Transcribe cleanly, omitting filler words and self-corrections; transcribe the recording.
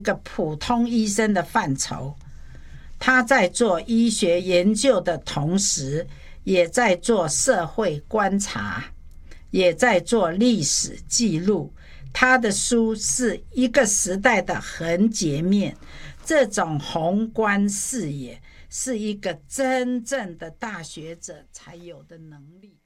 个普通医生的范畴，他在做医学研究的同时，也在做社会观察，也在做历史记录。他的书是一个时代的横截面，这种宏观视野是一个真正的大学者才有的能力。